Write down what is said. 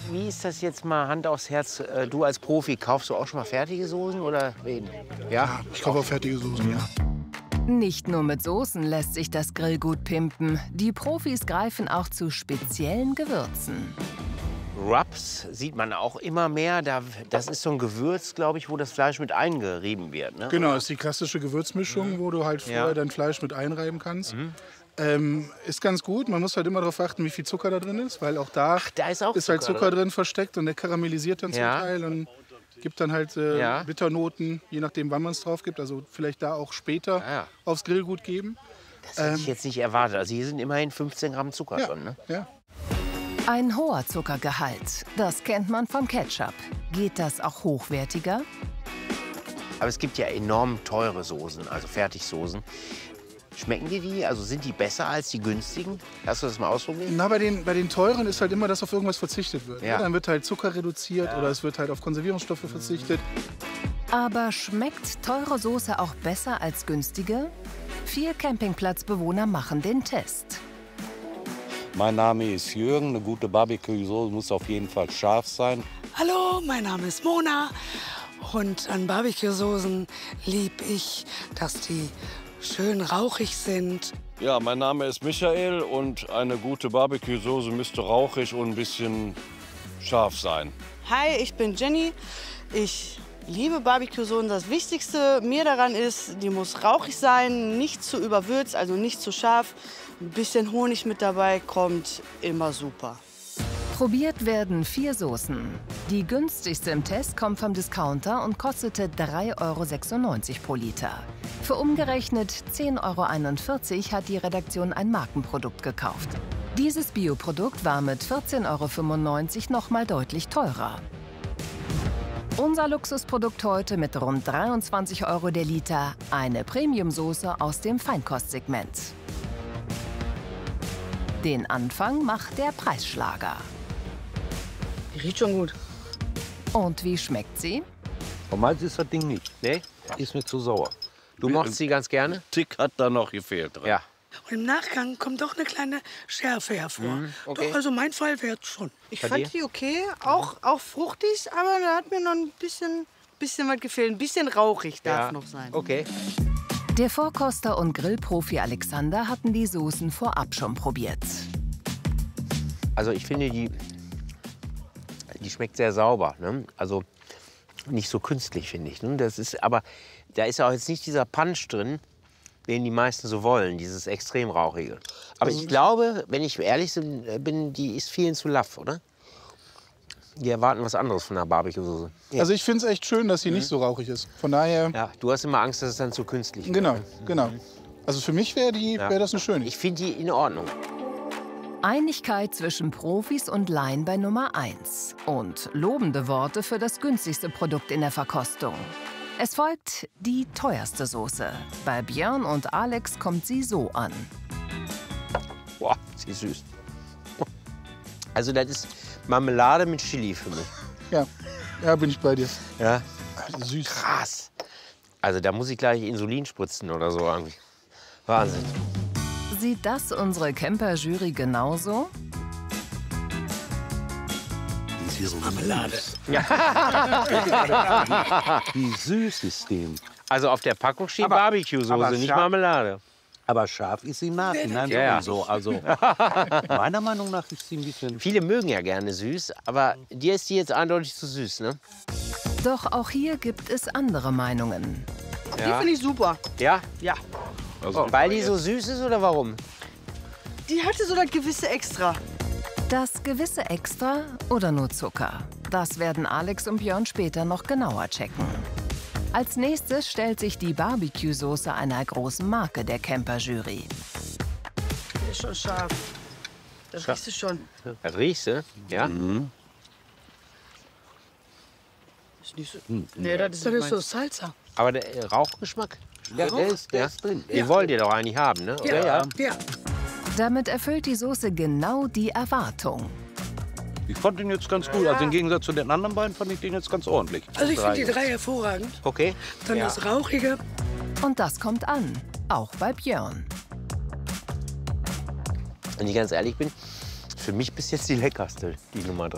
Wie ist das jetzt mal Hand aufs Herz? Du als Profi, kaufst du auch schon mal fertige Soßen oder wen? Ja, ich kaufe auch fertige Soßen, ja. Nicht nur mit Soßen lässt sich das Grillgut pimpen. Die Profis greifen auch zu speziellen Gewürzen. Rubs sieht man auch immer mehr. Das ist so ein Gewürz, glaube ich, wo das Fleisch mit eingerieben wird. Ne? Genau, das ist die klassische Gewürzmischung, wo du halt vorher dein Fleisch mit einreiben kannst. Ist ganz gut. Man muss halt immer darauf achten, wie viel Zucker da drin ist, weil auch da ist auch halt Zucker drin versteckt und der karamellisiert dann zum Teil und gibt dann halt Bitternoten, je nachdem, wann man es drauf gibt. Also vielleicht da auch später aufs Grillgut geben. Das hätte ich jetzt nicht erwartet. Also hier sind immerhin 15 Gramm Zucker drin. Ne? Ja. Ein hoher Zuckergehalt, das kennt man vom Ketchup. Geht das auch hochwertiger? Aber es gibt ja enorm teure Soßen, also Fertigsoßen. Schmecken dir die? Also sind die besser als die günstigen? Hast du das mal ausprobiert? Na, bei den teuren ist halt immer, dass auf irgendwas verzichtet wird. Ja. Dann wird halt Zucker reduziert oder es wird halt auf Konservierungsstoffe verzichtet. Aber schmeckt teure Soße auch besser als günstige? 4 Campingplatzbewohner machen den Test. Mein Name ist Jürgen. Eine gute Barbecue-Soße muss auf jeden Fall scharf sein. Hallo, mein Name ist Mona. Und an Barbecue-Soßen liebe ich, dass die schön rauchig sind. Ja, mein Name ist Michael und eine gute Barbecue-Soße müsste rauchig und ein bisschen scharf sein. Hi, ich bin Jenny. Ich liebe Barbecue-Soßen. Das Wichtigste mir daran ist, die muss rauchig sein, nicht zu überwürzt, also nicht zu scharf. Ein bisschen Honig mit dabei kommt immer super. Probiert werden 4 Soßen. Die günstigste im Test kommt vom Discounter und kostete 3,96 € pro Liter. Für umgerechnet 10,41 € hat die Redaktion ein Markenprodukt gekauft. Dieses Bioprodukt war mit 14,95 € noch mal deutlich teurer. Unser Luxusprodukt heute mit rund 23 € der Liter, eine Premiumsoße aus dem Feinkostsegment. Den Anfang macht der Preisschlager. Die riecht schon gut. Und wie schmeckt sie? Und meins ist das Ding nicht. Nee? Ist mir zu sauer. Du mochtest sie ganz gerne? Tick hat da noch gefehlt dran. Ja. Und im Nachgang kommt doch eine kleine Schärfe hervor. okay. Doch, also mein Fall wäre schon. Ich Bei fand dir? die okay, auch fruchtig, aber da hat mir noch ein bisschen was gefehlt. Ein bisschen rauchig darf noch sein. Okay. Der Vorkoster und Grillprofi Alexander hatten die Soßen vorab schon probiert. Also ich finde, die schmeckt sehr sauber. Ne? Also nicht so künstlich, finde ich. Ne? Aber da ist ja auch jetzt nicht dieser Punch drin, den die meisten so wollen, dieses extrem rauchige. Aber ich glaube, wenn ich ehrlich bin, die ist vielen zu laff, oder? Die erwarten was anderes von einer Barbecue-Soße. Ja. Also ich finde es echt schön, dass sie nicht so rauchig ist. Von daher, Ja, du hast immer Angst, dass es dann zu künstlich wird. genau. Also für mich wäre das eine schöne. Ich finde die in Ordnung. Einigkeit zwischen Profis und Laien bei Nummer 1. Und lobende Worte für das günstigste Produkt in der Verkostung. Es folgt die teuerste Soße. Bei Björn und Alex kommt sie so an. Boah, sie ist süß. Also das ist Marmelade mit Chili für mich. Ja, bin ich bei dir. Ja. Süß. Krass. Also da muss ich gleich Insulin spritzen oder so irgendwie. Wahnsinn. Sieht das unsere Camper-Jury genauso? Marmelade. Wie süß ist die. Also auf der Packung steht Aber Barbecue-Soße, nicht scharf. Marmelade. Aber scharf ist sie im Nachhinein Ja. sowieso. Also meiner Meinung nach ist sie ein bisschen... Viele mögen ja gerne süß, aber dir ist die jetzt eindeutig zu süß, ne? Doch auch hier gibt es andere Meinungen. Die finde ich super. Ja? Ja. Also, Weil die so süß ist oder warum? Die hatte so das gewisse Extra. Das gewisse Extra oder nur Zucker? Das werden Alex und Björn später noch genauer checken. Als nächstes stellt sich die Barbecue-Soße einer großen Marke der Camper-Jury. Die ist schon scharf. Das riechst du schon. Das riechst du? Ja? Ist nicht so. Nee, das ist Das nicht ist so meins. Salsa. Aber der Rauchgeschmack? ja, der ist drin. Den wollt ihr doch eigentlich haben, ne? Oder? Ja. Damit erfüllt die Soße genau die Erwartung. Ich fand den jetzt ganz gut. Also im Gegensatz zu den anderen beiden fand ich den jetzt ganz ordentlich. Also ich finde die 3 hervorragend. Okay. Dann Ja. das Rauchige. Und das kommt an, auch bei Björn. Wenn ich ganz ehrlich bin, für mich bis jetzt die leckerste, die Nummer 3.